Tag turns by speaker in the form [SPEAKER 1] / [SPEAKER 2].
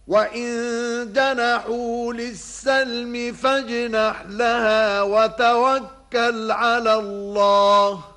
[SPEAKER 1] وإن جنحوا للسلم فاجنح لها وتوكل على الله